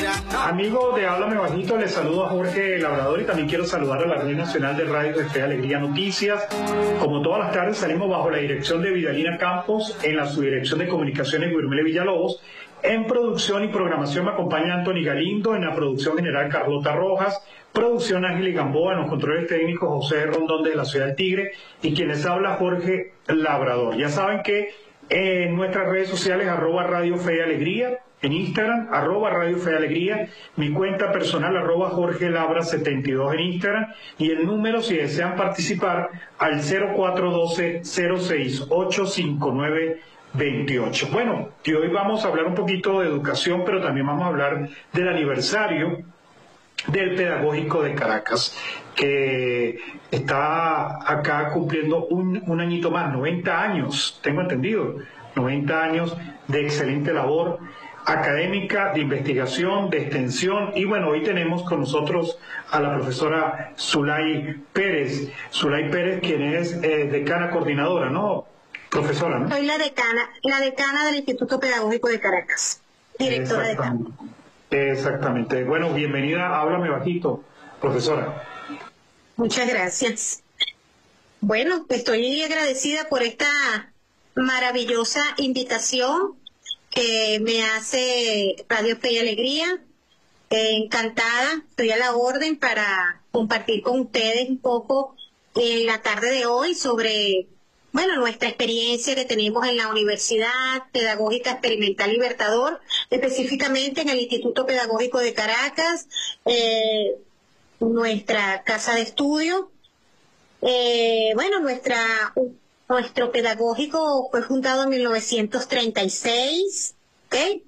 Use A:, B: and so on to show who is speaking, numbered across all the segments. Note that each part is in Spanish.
A: Amigo de Háblame Bajito, les saludo a Jorge Labrador y también quiero saludar a la Red Nacional de Radio de Fe y Alegría Noticias. Como todas las tardes salimos bajo la dirección de Vidalina Campos, en la subdirección de comunicaciones Guirmele Villalobos. En producción y programación me acompaña Anthony Galindo, en la producción general Carlota Rojas, producción Ángel y Gamboa, en los controles técnicos José Rondón de la Ciudad del Tigre y quienes habla Jorge Labrador. Ya saben que en nuestras redes sociales @Radio Fe y Alegría, en Instagram @Radio Fe y Alegría, mi cuenta personal Jorge Labra 72 en Instagram y el número si desean participar al 0412-068-5928. Bueno, y hoy vamos a hablar un poquito de educación, pero también vamos a hablar del aniversario del Pedagógico de Caracas, que está acá cumpliendo un añito más, 90 años, tengo entendido, 90 años de excelente labor académica, de investigación, de extensión, y bueno, hoy tenemos con nosotros a la profesora Zulay Pérez, quien es decana coordinadora, ¿no, profesora? ¿No?
B: Soy la decana del Instituto Pedagógico de Caracas, directora decana.
A: Exactamente. Bueno, bienvenida a Háblame Bajito, profesora.
B: Muchas gracias. Bueno, estoy agradecida por esta maravillosa invitación que me hace Radio Fe y Alegría. Encantada, estoy a la orden para compartir con ustedes un poco en la tarde de hoy sobre nuestra experiencia que tenemos en la Universidad Pedagógica Experimental Libertador, específicamente en el Instituto Pedagógico de Caracas, nuestra casa de estudio. Nuestro pedagógico fue fundado en 1936, ¿okay?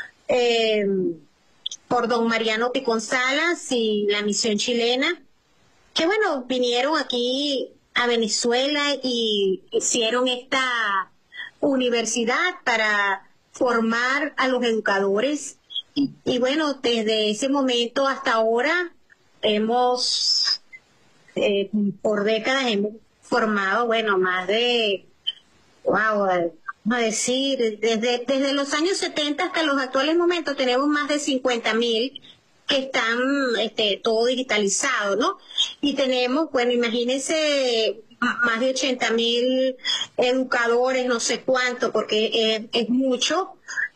B: Por don Mariano Picón Salas y la misión chilena, que vinieron aquí a Venezuela y hicieron esta universidad para formar a los educadores. Y desde ese momento hasta ahora hemos, por décadas hemos formado, más de, vamos a decir, desde los años 70 hasta los actuales momentos tenemos más de 50.000 que están todo digitalizado, ¿no? Y tenemos, imagínense, más de 80.000 educadores, no sé cuánto, porque es mucho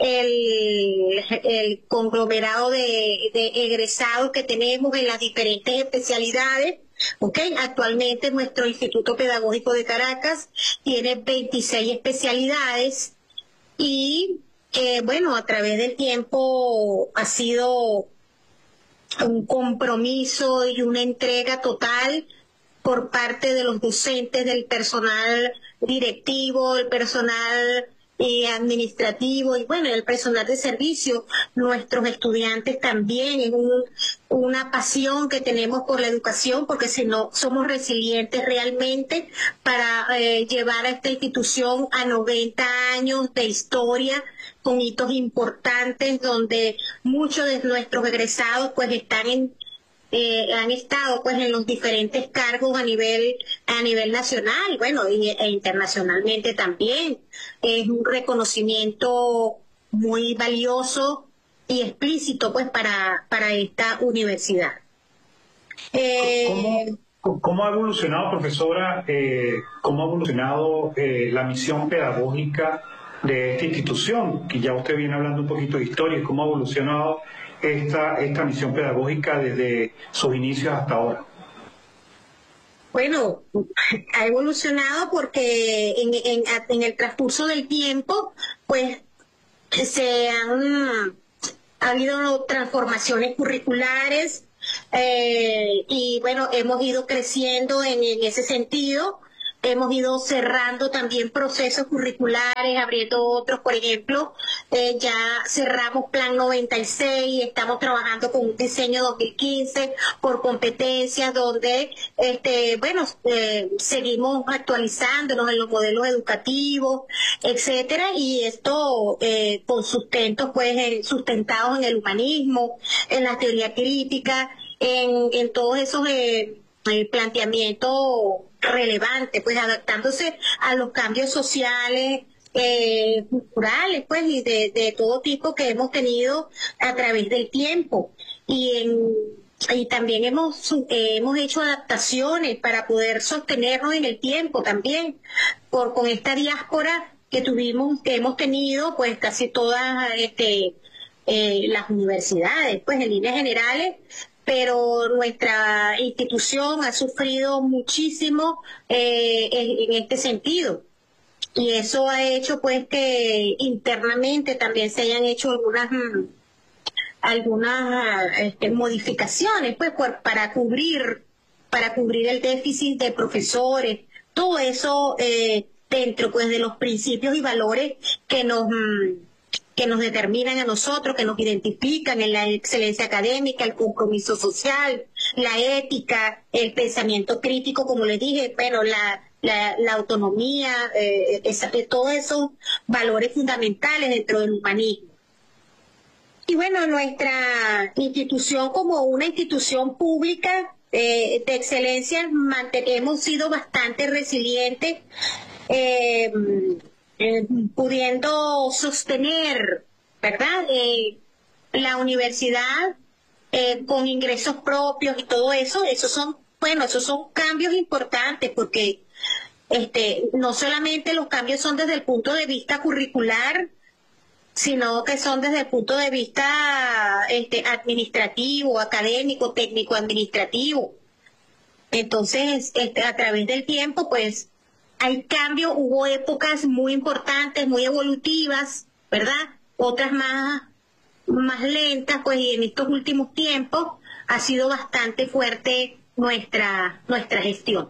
B: el conglomerado de egresados que tenemos en las diferentes especialidades. Okay. Actualmente nuestro Instituto Pedagógico de Caracas tiene 26 especialidades y a través del tiempo ha sido un compromiso y una entrega total por parte de los docentes, del personal directivo, el personal administrativo y el personal de servicio. Nuestros estudiantes también, es una pasión que tenemos por la educación, porque si no somos resilientes realmente para llevar a esta institución a 90 años de historia con hitos importantes, donde muchos de nuestros egresados han estado en los diferentes cargos a nivel nacional, e internacionalmente también. Es un reconocimiento muy valioso y explícito para esta universidad.
A: ¿Cómo ha evolucionado, profesora, cómo ha evolucionado la misión pedagógica de esta institución? Que ya usted viene hablando un poquito de historia, ¿cómo ha evolucionado esta misión pedagógica desde sus inicios hasta ahora?
B: Ha evolucionado porque en el transcurso del tiempo, ha habido transformaciones curriculares y hemos ido creciendo en ese sentido. Hemos ido cerrando también procesos curriculares, abriendo otros. Por ejemplo, ya cerramos Plan 96, estamos trabajando con un diseño 2015 por competencias, donde seguimos actualizándonos en los modelos educativos, etcétera, y esto con sustentos sustentados en el humanismo, en la teoría crítica, en todos esos planteamientos relevantes, adaptándose a los cambios sociales culturales, pues, y de todo tipo que hemos tenido a través del tiempo. Y también hemos hecho adaptaciones para poder sostenernos en el tiempo también, con esta diáspora que hemos tenido, pues casi todas las universidades, pues en líneas generales, pero nuestra institución ha sufrido muchísimo en este sentido. Y eso ha hecho pues que internamente también se hayan hecho algunas modificaciones pues para cubrir el déficit de profesores, todo eso dentro pues de los principios y valores que nos determinan a nosotros, que nos identifican en la excelencia académica, el compromiso social, la ética, el pensamiento crítico, como les dije, pero la autonomía, todos esos valores fundamentales dentro del humanismo. Y bueno, nuestra institución como una institución pública de excelencia hemos sido bastante resilientes, pudiendo sostener, ¿verdad? La universidad con ingresos propios y todo eso, esos son cambios importantes porque no solamente los cambios son desde el punto de vista curricular, sino que son desde el punto de vista administrativo, académico, técnico, administrativo. Entonces, a través del tiempo, pues, hay cambios, hubo épocas muy importantes, muy evolutivas, ¿verdad? Otras más lentas, pues, y en estos últimos tiempos ha sido bastante fuerte nuestra gestión.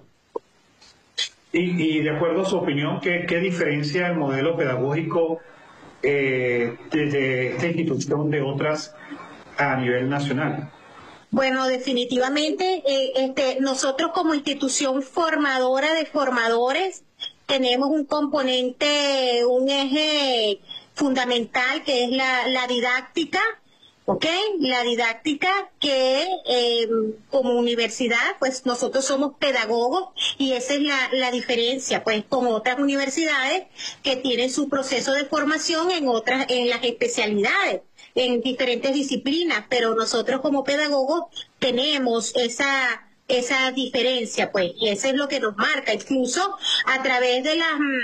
A: Y de acuerdo a su opinión, ¿qué diferencia el modelo pedagógico de esta institución de otras a nivel nacional?
B: Bueno, definitivamente nosotros como institución formadora de formadores tenemos un componente, un eje fundamental que es la didáctica, ¿ok? La didáctica que como universidad, pues nosotros somos pedagogos y esa es la diferencia, pues con otras universidades que tienen su proceso de formación en las especialidades, en diferentes disciplinas, pero nosotros como pedagogos tenemos esa diferencia, pues, y eso es lo que nos marca, incluso a través de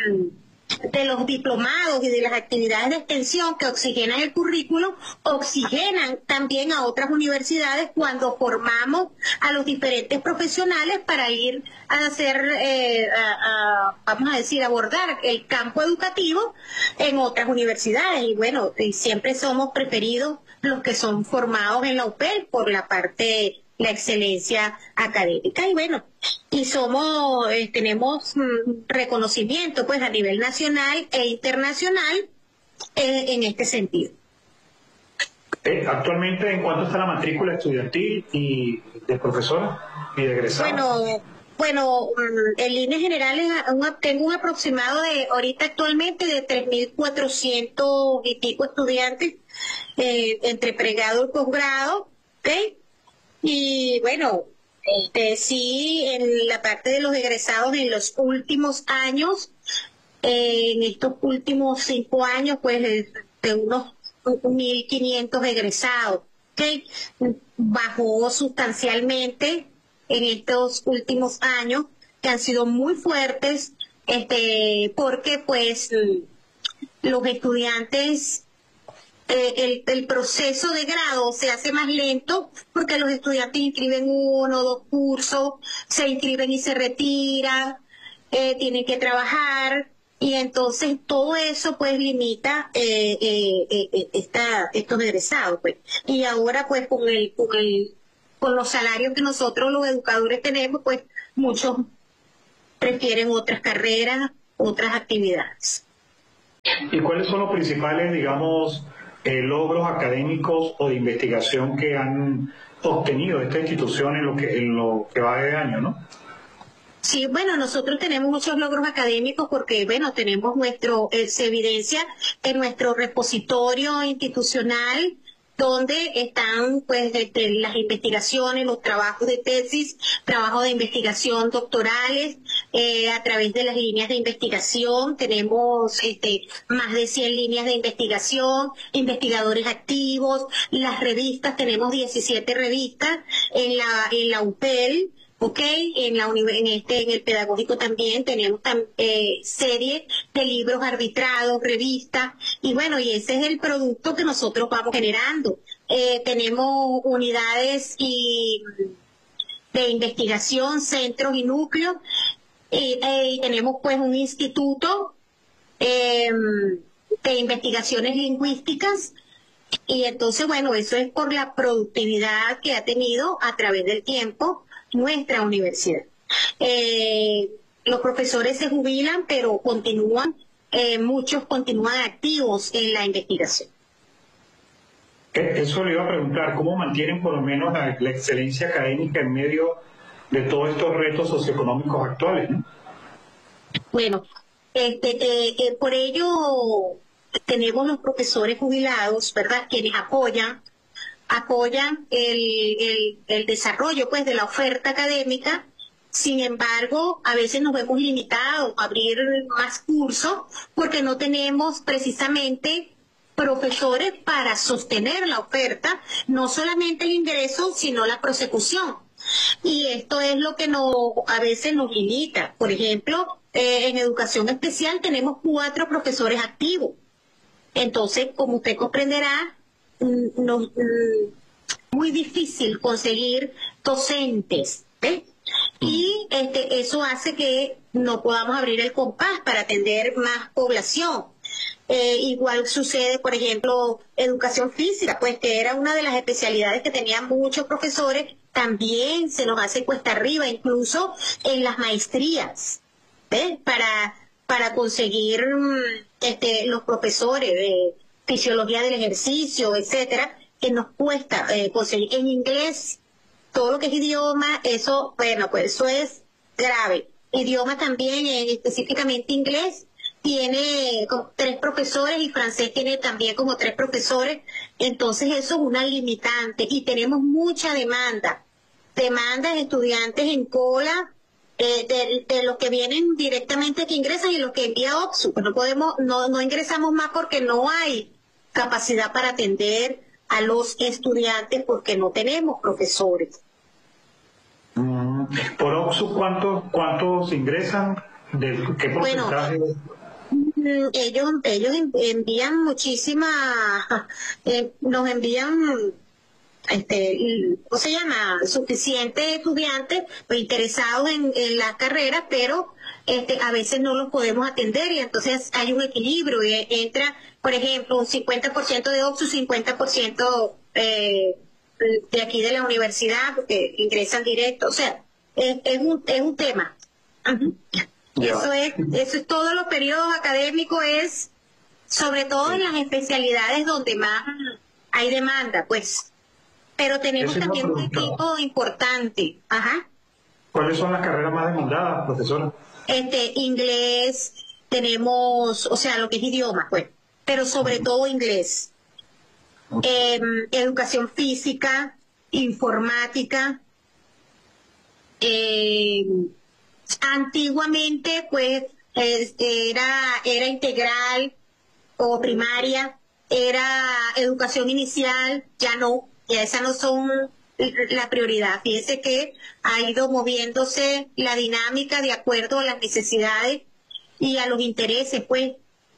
B: los diplomados y de las actividades de extensión que oxigenan el currículo, oxigenan también a otras universidades cuando formamos a los diferentes profesionales para ir a hacer, vamos a decir, abordar el campo educativo en otras universidades. Y bueno, siempre somos preferidos los que son formados en la UPEL por la parte la excelencia académica. Y bueno, y tenemos reconocimiento pues a nivel nacional e internacional en este sentido.
A: Actualmente, ¿en cuánto está la matrícula estudiantil y de profesores y de egresados?
B: Bueno, en líneas generales tengo un aproximado de ahorita actualmente de 3.400 y pico estudiantes entre pregrado y posgrado, ¿ok? Y bueno, sí, en la parte de los egresados en los últimos años, en estos últimos 5 años, pues de unos 1.500 egresados, ¿okay? Bajó sustancialmente en estos últimos años, que han sido muy fuertes, porque pues los estudiantes, el proceso de grado se hace más lento porque los estudiantes inscriben 1 o 2 cursos, se inscriben y se retiran, tienen que trabajar y entonces todo eso pues limita estos egresados pues. Y ahora pues con los salarios que nosotros los educadores tenemos, pues muchos prefieren otras carreras, otras actividades.
A: ¿Y cuáles son los principales, digamos, logros académicos o de investigación que han obtenido esta institución en lo que va de año, no?
B: Sí, bueno, nosotros tenemos muchos logros académicos porque, bueno, tenemos se evidencia en nuestro repositorio institucional donde están pues las investigaciones, los trabajos de tesis, trabajos de investigación doctorales, a través de las líneas de investigación. Tenemos más de 100 líneas de investigación, investigadores activos, las revistas, tenemos 17 revistas en la UPEL. Ok, en el pedagógico también tenemos serie de libros arbitrados, revistas, y bueno, y ese es el producto que nosotros vamos generando. Tenemos unidades de investigación, centros y núcleos, y tenemos pues un instituto de investigaciones lingüísticas, y entonces bueno, eso es por la productividad que ha tenido a través del tiempo nuestra universidad. Los profesores se jubilan, pero continúan, muchos continúan activos en la investigación.
A: Eso le iba a preguntar, ¿cómo mantienen por lo menos la excelencia académica en medio de todos estos retos socioeconómicos actuales, ¿no?
B: Bueno, por ello tenemos los profesores jubilados, ¿verdad?, quienes apoyan el desarrollo pues de la oferta académica. Sin embargo, a veces nos vemos limitados a abrir más cursos porque no tenemos precisamente profesores para sostener la oferta, no solamente el ingreso, sino la prosecución. Y esto es lo que a veces nos limita. Por ejemplo, en educación especial tenemos 4 profesores activos. Entonces, como usted comprenderá, muy difícil conseguir docentes, ¿ves? Y eso hace que no podamos abrir el compás para atender más población. Igual sucede, por ejemplo, educación física, pues que era una de las especialidades que tenían muchos profesores, también se nos hace cuesta arriba, incluso en las maestrías, ¿ves? Para conseguir los profesores de fisiología del ejercicio, etcétera, que nos cuesta conseguir. En inglés, todo lo que es idioma, eso, bueno, pues eso es grave. Idioma también, específicamente inglés, tiene 3 profesores y francés tiene también como 3 profesores, entonces eso es una limitante y tenemos mucha demanda de estudiantes en cola, de los que vienen directamente que ingresan y los que envía OPSU. Pues no ingresamos más porque no hay capacidad para atender a los estudiantes porque no tenemos profesores.
A: Por OPSU, ¿cuántos ingresan? ¿Qué porcentaje?
B: Bueno, ellos envían nos envían ¿cómo se llama? Suficientes estudiantes interesados en la carrera, pero a veces no los podemos atender y entonces hay un equilibrio y entra, por ejemplo, un 50% de OPSU, 50% de aquí de la universidad, porque ingresan directo, o sea, es un tema. Uh-huh. Eso es todo los periodos académicos, es sobre todo en las especialidades donde más hay demanda, pues. Pero tenemos también un equipo importante. Ajá.
A: ¿Cuáles son las carreras más demandadas, profesora?
B: Inglés, tenemos, o sea, lo que es idioma, pues, pero sobre todo inglés. Educación física, informática. Antiguamente, pues, era integral o primaria, era educación inicial, ya esas no son la prioridad. Fíjese que ha ido moviéndose la dinámica de acuerdo a las necesidades y a los intereses, pues,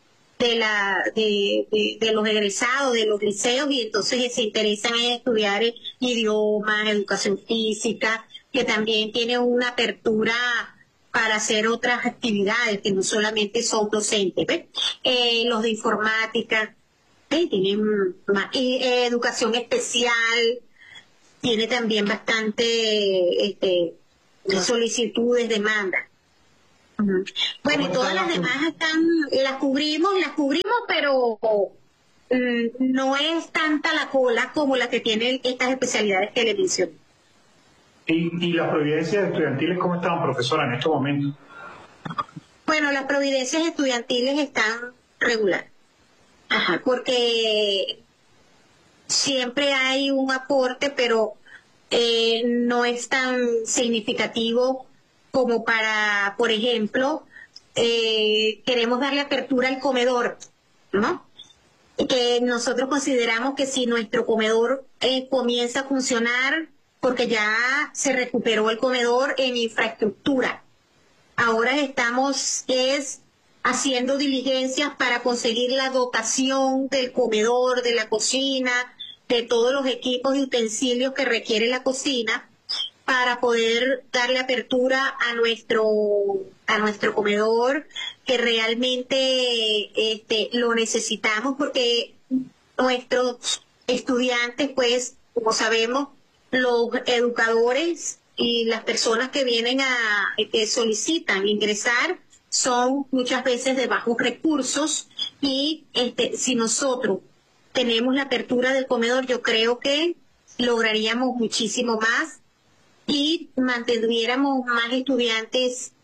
B: de los egresados, de los liceos, y entonces se interesan en estudiar idiomas, educación física, que también tiene una apertura para hacer otras actividades que no solamente son docentes, ¿ves? Los de informática, tienen más, educación especial, tiene también bastante solicitudes, demanda. Bueno, y todas las demás las cubrimos, pero no es tanta la cola como la que tienen estas especialidades que le mencioné.
A: ¿Y las providencias estudiantiles cómo estaban, profesora, en estos momentos?
B: Bueno, las providencias estudiantiles están regulares. Ajá, porque siempre hay un aporte, pero no es tan significativo como para, por ejemplo, queremos darle apertura al comedor, ¿no? Que nosotros consideramos que si nuestro comedor comienza a funcionar, porque ya se recuperó el comedor en infraestructura, ahora estamos haciendo diligencias para conseguir la dotación del comedor, de la cocina, de todos los equipos y utensilios que requiere la cocina para poder darle apertura a nuestro comedor, que realmente lo necesitamos porque nuestros estudiantes, pues, como sabemos, los educadores y las personas que vienen que solicitan ingresar son muchas veces de bajos recursos y si nosotros tenemos la apertura del comedor, yo creo que lograríamos muchísimo más y mantendríamos más estudiantes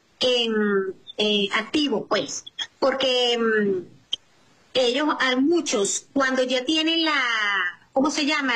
B: activos, pues, porque ellos, a muchos, cuando ya tienen ¿cómo se llama?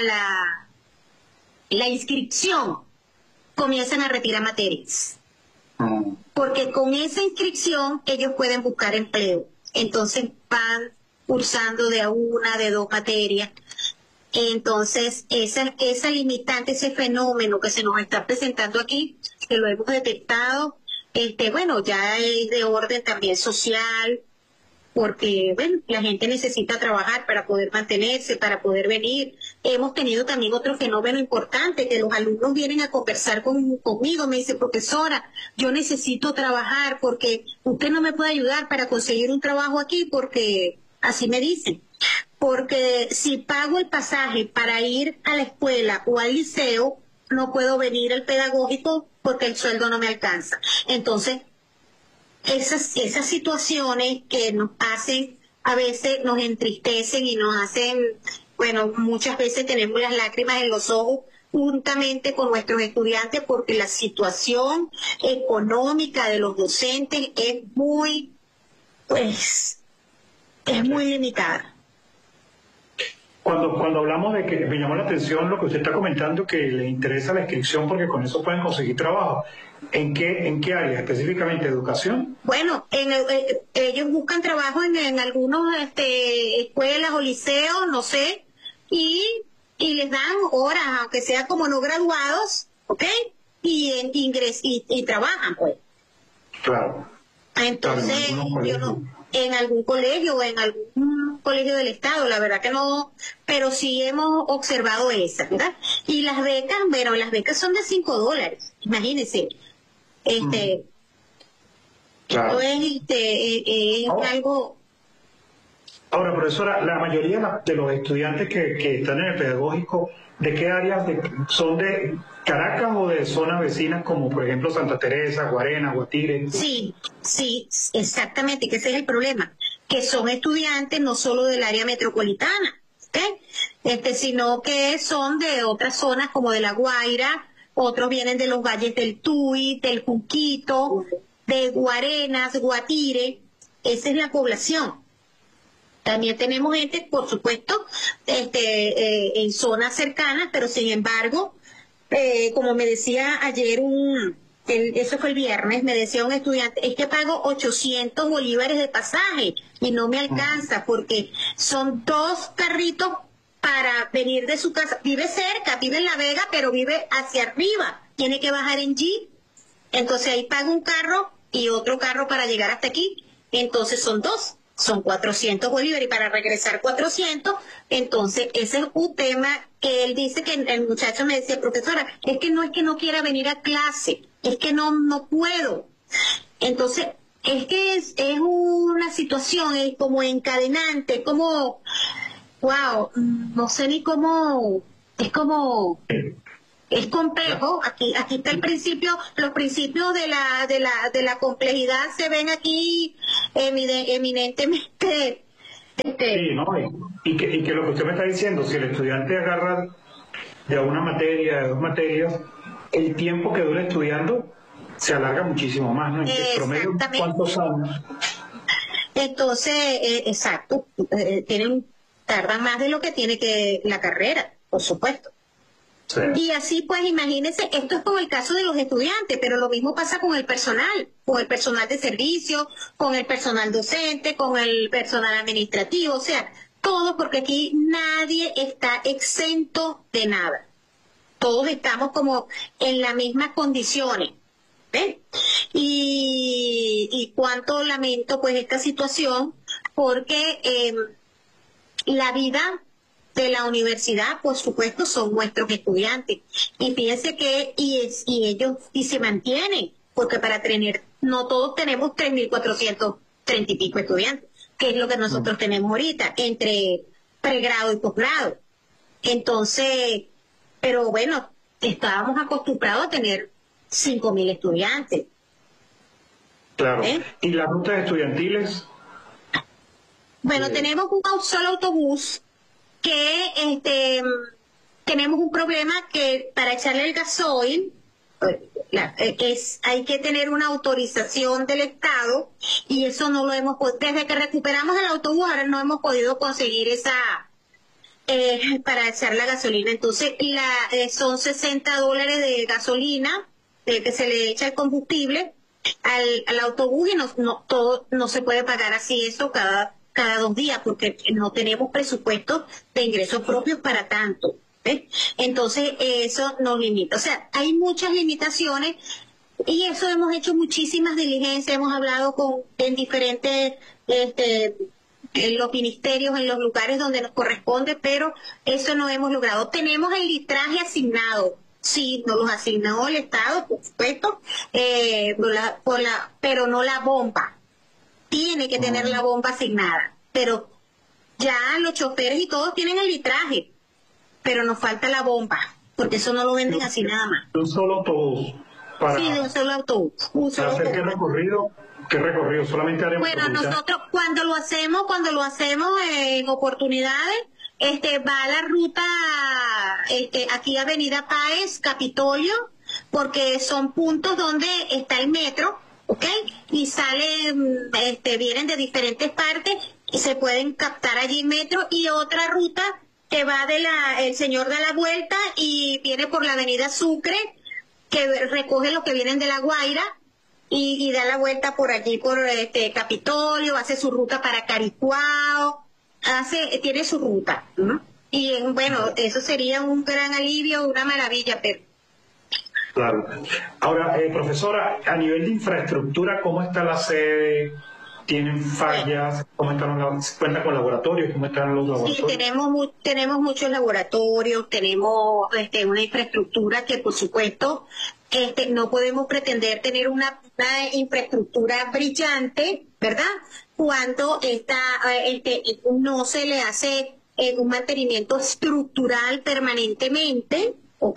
B: La inscripción, comienzan a retirar materias. Porque con esa inscripción ellos pueden buscar empleo. Entonces van cursando de una, de dos materias. Entonces, esa limitante, ese fenómeno que se nos está presentando aquí, que lo hemos detectado, bueno, ya es de orden también social, porque, bueno, la gente necesita trabajar para poder mantenerse, para poder venir. Hemos tenido también otro fenómeno importante, que los alumnos vienen a conversar conmigo, me dice, profesora, yo necesito trabajar porque usted no me puede ayudar para conseguir un trabajo aquí, porque así me dicen. Porque si pago el pasaje para ir a la escuela o al liceo, no puedo venir al pedagógico porque el sueldo no me alcanza. Entonces, esas situaciones que nos hacen, a veces nos entristecen y nos hacen, bueno, muchas veces tenemos las lágrimas en los ojos juntamente con nuestros estudiantes porque la situación económica de los docentes es muy, pues, es muy limitada.
A: Cuando hablamos de que me llamó la atención lo que usted está comentando, que le interesa la inscripción porque con eso pueden conseguir trabajo. ¿En qué área? ¿Específicamente educación?
B: Bueno, ellos buscan trabajo en algunos escuelas o liceos, no sé, y les dan horas, aunque sea como no graduados, ¿ok? Y trabajan, pues.
A: Claro.
B: Entonces, yo no, en algún colegio o en algún colegio del Estado, la verdad que no, pero sí hemos observado esa, ¿verdad? Y las becas, bueno, las becas son de $5, imagínense.
A: Claro.
B: Esto es algo...
A: Ahora, profesora, la mayoría de los estudiantes que están en el pedagógico, ¿de qué áreas son de Caracas o de zonas vecinas como por ejemplo Santa Teresa, Guarena, Guatire?
B: Sí, exactamente, que ese es el problema, que son estudiantes no solo del área metropolitana, ¿ok? Sino que son de otras zonas como de La Guaira, otros vienen de los valles del Tuy, del Junquito, de Guarenas, Guatire, esa es la población. También tenemos gente, por supuesto, en zonas cercanas, pero sin embargo, como me decía ayer eso fue el viernes, me decía un estudiante, es que pago 800 bolívares de pasaje y no me alcanza porque son 2 carritos para venir de su casa. Vive cerca, vive en La Vega, pero vive hacia arriba, tiene que bajar en Jeep. Entonces ahí pago un carro y otro carro para llegar hasta aquí. Entonces son 2. Son 400 bolívares y para regresar 400, entonces ese es un tema que él dice que el muchacho me decía, profesora, es que no quiera venir a clase, es que no puedo. Entonces, es que es una situación, es como encadenante, como, wow, no sé ni cómo, es complejo. Aquí está el principio, los principios de la complejidad se ven aquí eminentemente.
A: Sí, ¿no? Y que lo que usted me está diciendo, si el estudiante agarra de una materia, de 2 materias, el tiempo que dura estudiando se alarga muchísimo más, ¿no? En promedio, ¿cuántos años?
B: Entonces, exacto, tardan más de lo que tiene que la carrera, por supuesto.
A: Sí.
B: Y así pues imagínense, esto es con el caso de los estudiantes, pero lo mismo pasa con el personal de servicio, con el personal docente, con el personal administrativo, o sea, todo, porque aquí nadie está exento de nada. Todos estamos como en las mismas condiciones. ¿Ven? Y cuánto lamento pues esta situación, porque la vida de la universidad, por supuesto, son nuestros estudiantes. Y fíjense que ellos se mantienen, porque para tener, no todos tenemos 3.430 y pico estudiantes, que es lo que nosotros tenemos ahorita, entre pregrado y posgrado. Entonces, pero bueno, estábamos acostumbrados a tener 5.000 estudiantes.
A: Claro. ¿Y las rutas estudiantiles?
B: Bueno, tenemos un solo autobús que tenemos un problema que para echarle el gasoil hay que tener una autorización del Estado, y eso no lo hemos podido. Desde que recuperamos el autobús ahora no hemos podido conseguir esa para echar la gasolina. Entonces son $60 de gasolina que se le echa el combustible al autobús, y no se puede pagar así eso cada 2 días, porque no tenemos presupuesto de ingresos propios para tanto. ¿Ves? Entonces eso nos limita. O sea, hay muchas limitaciones, y eso hemos hecho muchísimas diligencias, hemos hablado en diferentes en los ministerios, en los lugares donde nos corresponde, pero eso no hemos logrado. Tenemos el litraje asignado. Sí, nos los asignó el Estado, por supuesto, pero no la bomba. Tiene que tener la bomba asignada, pero ya los choferes y todos tienen el litraje, pero nos falta la bomba, porque eso no lo venden así nada más.
A: Un solo autobús.
B: Sí, de un solo autobús.
A: ¿Para hacer qué recorrido? ¿Qué recorrido? Solamente haremos.
B: Bueno, nosotros cuando lo hacemos en oportunidades, va a la ruta aquí Avenida Páez, Capitolio, porque son puntos donde está el metro, ¿ok? Y salen, vienen de diferentes partes y se pueden captar allí metro, y otra ruta que va el Señor da la vuelta y viene por la Avenida Sucre, que recoge los que vienen de La Guaira y da la vuelta por allí por Capitolio, hace su ruta para Caricuao, tiene su ruta, ¿no? Y bueno, eso sería un gran alivio, una maravilla, pero...
A: Claro. Ahora, profesora, a nivel de infraestructura, ¿cómo está la sede? ¿Tienen fallas? ¿Cómo están cuenta con laboratorios? ¿Cómo están los laboratorios?
B: Sí, tenemos muchos laboratorios, tenemos una infraestructura que, por supuesto, no podemos pretender tener una infraestructura brillante, ¿verdad? Cuando no se le hace un mantenimiento estructural permanentemente, ¿ok?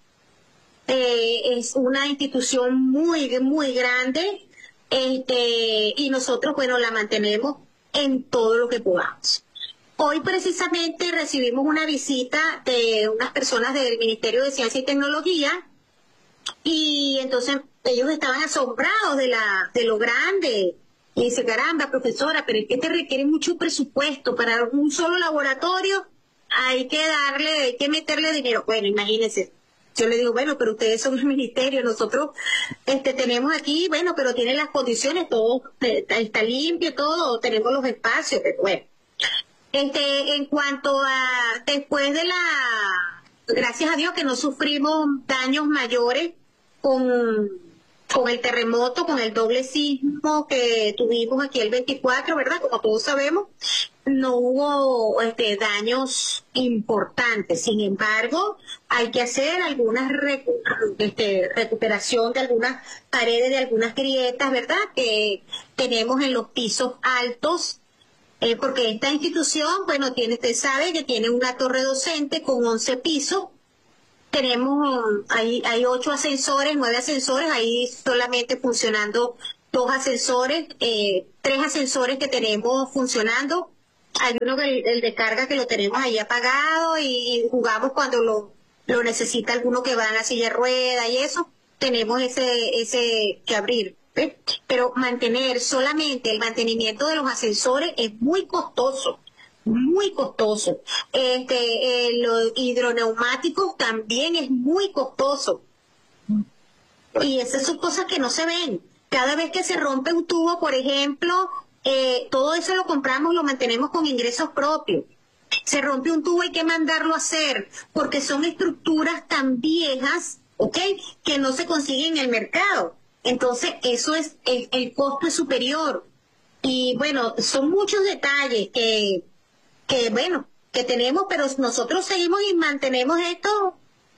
B: Es una institución muy, muy grande, y nosotros, bueno, la mantenemos en todo lo que podamos. Hoy precisamente recibimos una visita de unas personas del Ministerio de Ciencia y Tecnología, y entonces ellos estaban asombrados de lo grande. Y dice, caramba, profesora, pero es que te requiere mucho presupuesto para un solo laboratorio, hay que meterle dinero. Bueno, imagínense. Yo le digo, bueno, pero ustedes son el ministerio, nosotros tenemos aquí, bueno, pero tienen las condiciones, todo está limpio, todo, tenemos los espacios, pero bueno. En cuanto a, después de gracias a Dios que no sufrimos daños mayores con el terremoto, con el doble sismo que tuvimos aquí el 24, ¿verdad? Como todos sabemos, no hubo daños importantes. Sin embargo, hay que hacer algunas recuperación de algunas paredes, de algunas grietas, ¿verdad? Que tenemos en los pisos altos, porque esta institución, bueno, usted sabe que tiene una torre docente con 11 pisos. Hay 8 ascensores, 9 ascensores, ahí solamente funcionando 2 ascensores, 3 ascensores que tenemos funcionando. Hay uno el de carga que lo tenemos ahí apagado, y jugamos cuando lo necesita alguno que va en la silla de rueda y eso, tenemos ese que abrir. ¿Ves? Pero mantener solamente el mantenimiento de los ascensores es muy costoso, muy costoso. Los hidroneumáticos también es muy costoso. Y esas son cosas que no se ven. Cada vez que se rompe un tubo, por ejemplo, todo eso lo compramos, lo mantenemos con ingresos propios. Se rompe un tubo, hay que mandarlo a hacer, porque son estructuras tan viejas, ¿ok?, que no se consiguen en el mercado. Entonces, eso el costo es superior. Y bueno, son muchos detalles que tenemos, pero nosotros seguimos y mantenemos esto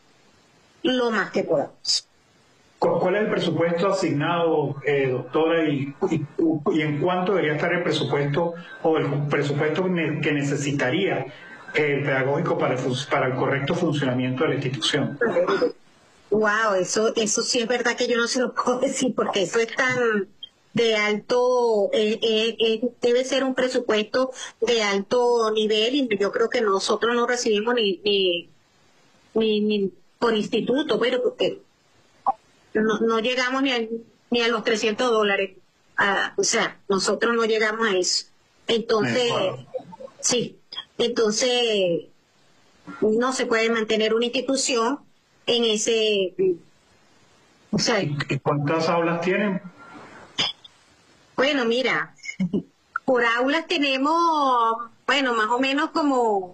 B: lo más que podamos.
A: ¿Cuál es el presupuesto asignado, doctora, y en cuánto debería estar el presupuesto o el presupuesto que necesitaría el pedagógico para el correcto funcionamiento de la institución?
B: Wow, eso sí es verdad que yo no se lo puedo decir, porque eso es tan de alto, debe ser un presupuesto de alto nivel, y yo creo que nosotros no recibimos ni por instituto, pero porque no llegamos ni a los $300. O sea, nosotros no llegamos a eso. Entonces, sí, entonces no se puede mantener una institución en ese, o sea.
A: ¿Y cuántas aulas tienen?
B: Bueno, mira, por aulas tenemos, bueno, más o menos como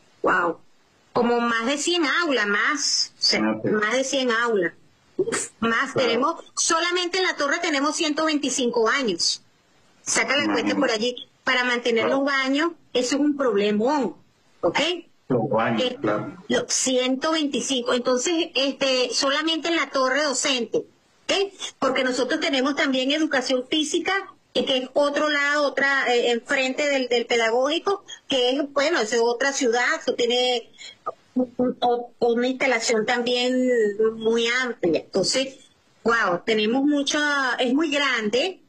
B: más de 100 aulas, más, o sea, más de 100 aulas. Más, tenemos, solamente en la torre tenemos 125 baños. Saca la cuenta por allí. Para mantener los baños, eso es un problemón, ¿ok?
A: Los baños, claro.
B: 125. Entonces, solamente en la torre docente, ¿ok? Porque nosotros tenemos también educación física, que es otro lado, enfrente del pedagógico, que es, bueno, es otra ciudad, eso tiene una instalación también muy amplia. Entonces, wow, tenemos es muy grande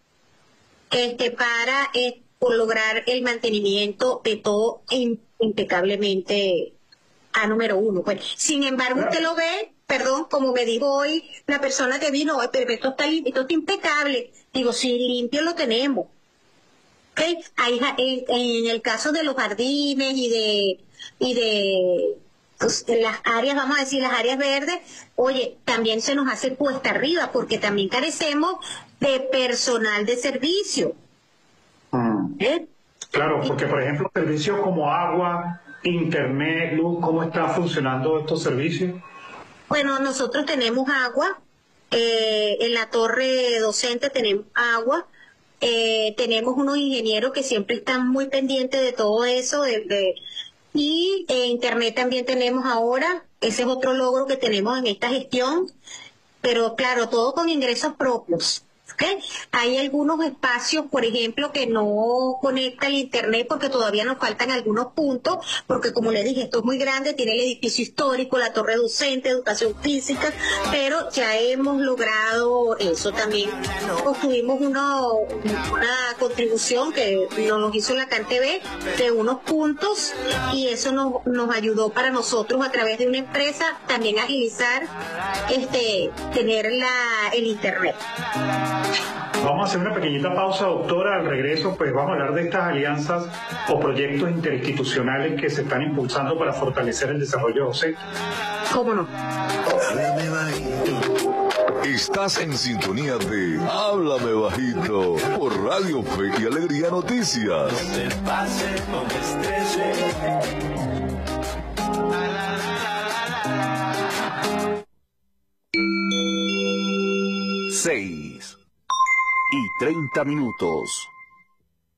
B: para por lograr el mantenimiento de todo impecablemente a número uno. Pues, sin embargo, usted lo ve, perdón, como me dijo hoy la persona que vino, pero esto está impecable. Digo, sí, limpio lo tenemos. ¿Okay? En el caso de los jardines y de pues, las áreas, vamos a decir, las áreas verdes, oye, también se nos hace cuesta arriba porque también carecemos de personal de servicio.
A: Claro, porque por ejemplo, servicios como agua, internet, luz, ¿cómo está funcionando estos servicios?
B: Bueno, nosotros tenemos agua, en la torre docente tenemos agua, tenemos unos ingenieros que siempre están muy pendientes de todo eso, y internet también tenemos ahora. Ese es otro logro que tenemos en esta gestión, pero claro, todo con ingresos propios. ¿Okay? Hay algunos espacios, por ejemplo, que no conecta el internet porque todavía nos faltan algunos puntos, porque como les dije, esto es muy grande, tiene el edificio histórico, la torre docente, educación física, pero ya hemos logrado eso también. Obtuvimos una contribución que nos hizo la CanTV de unos puntos, y eso nos ayudó para nosotros a través de una empresa también agilizar tener el internet.
A: Vamos a hacer una pequeñita pausa, doctora. Al regreso, pues vamos a hablar de estas alianzas o proyectos interinstitucionales que se están impulsando para fortalecer el desarrollo docente.
B: ¿Cómo no?
C: Estás en sintonía de Háblame Bajito por Radio Fe y Alegría Noticias. 6:30.